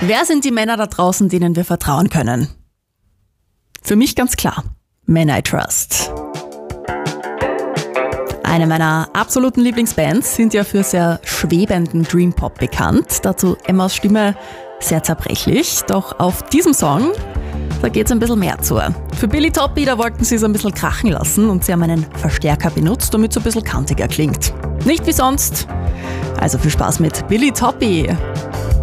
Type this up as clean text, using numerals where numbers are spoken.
Wer sind die Männer da draußen, denen wir vertrauen können? Für mich ganz klar, Men I Trust. Eine meiner absoluten Lieblingsbands, sind ja für sehr schwebenden Dream Pop bekannt. Dazu Emmas Stimme sehr zerbrechlich. Doch auf diesem Song, da geht's ein bisschen mehr zu. Für Billy Toppi, da wollten sie es ein bisschen krachen lassen und sie haben einen Verstärker benutzt, damit es ein bisschen kantiger klingt. Nicht wie sonst. Also viel Spaß mit Billy Toppi.